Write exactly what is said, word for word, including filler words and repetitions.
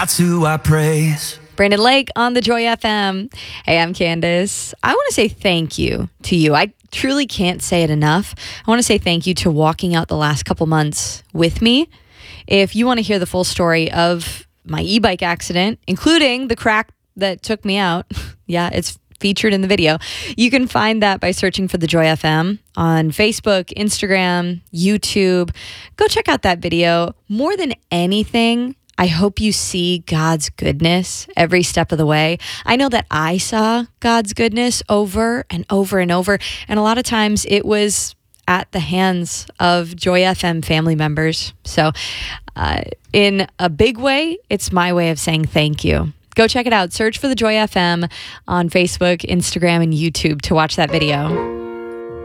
That's who I praise. Brandon Lake on the Joy F M. Hey, I'm Candace. I want to say thank you to you. I truly can't say it enough. I want to say thank you to walking out the last couple months with me. If you want to hear the full story of my e-bike accident, including the crack that took me out, yeah, it's featured in the video. You can find that by searching for the Joy F M on Facebook, Instagram, YouTube. Go check out that video. More than anything, I hope you see God's goodness every step of the way. I know that I saw God's goodness over and over and over. And a lot of times it was at the hands of Joy F M family members. So uh, in a big way, it's my way of saying thank you. Go check it out. Search for the Joy F M on Facebook, Instagram, and YouTube to watch that video.